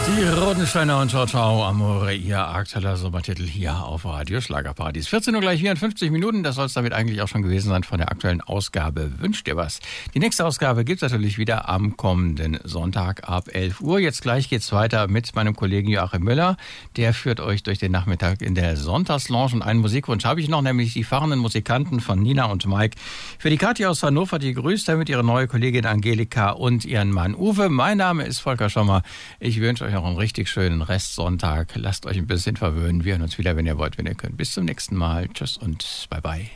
Die Rodensteiner und Ciao Ciao Amore, ihr aktueller Sommertitel hier auf Radio Schlagerpartys. 14 Uhr gleich 54 Minuten, das soll es damit eigentlich auch schon gewesen sein von der aktuellen Ausgabe. Wünscht ihr was? Die nächste Ausgabe gibt es natürlich wieder am kommenden Sonntag ab 11 Uhr. Jetzt gleich geht's weiter mit meinem Kollegen Joachim Müller. Der führt euch durch den Nachmittag in der Sonntagslounge. Und einen Musikwunsch habe ich noch, nämlich die fahrenden Musikanten von Nina und Mike. Für die Katja aus Hannover, die grüßt damit ihre neue Kollegin Angelika und ihren Mann Uwe. Mein Name ist Volker Schommer. Ich wünsche euch noch einen richtig schönen Restsonntag. Lasst euch ein bisschen verwöhnen. Wir hören uns wieder, wenn ihr wollt, wenn ihr könnt. Bis zum nächsten Mal. Tschüss und bye bye.